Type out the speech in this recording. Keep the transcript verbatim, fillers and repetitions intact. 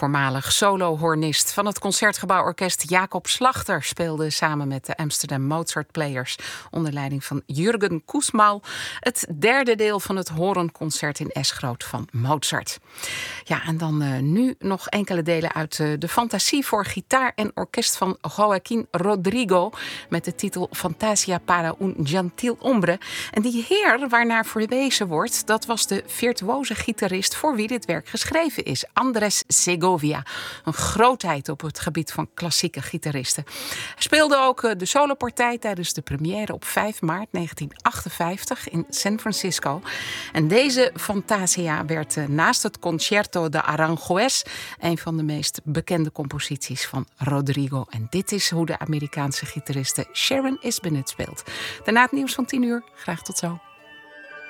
Voormalig solo-hornist van het Concertgebouworkest Jacob Slachter speelde samen met de Amsterdam Mozart Players onder leiding van Jürgen Kussmaul het derde deel van het Hoornconcert in S-groot van Mozart. Ja, en dan uh, nu nog enkele delen uit uh, de Fantasie voor gitaar en orkest van Joaquín Rodrigo met de titel Fantasia para un gentil hombre. En die heer waarnaar verwezen wordt, dat was de virtuoze gitarist voor wie dit werk geschreven is, Andrés Segovia. Een grootheid op het gebied van klassieke gitaristen. Hij speelde ook de solopartij tijdens de première op vijf maart negentien achtenvijftig in San Francisco. En deze Fantasia werd naast het Concerto de Aranjuez een van de meest bekende composities van Rodrigo. En dit is hoe de Amerikaanse gitariste Sharon Isbell speelt. Daarna het nieuws van tien uur. Graag tot zo.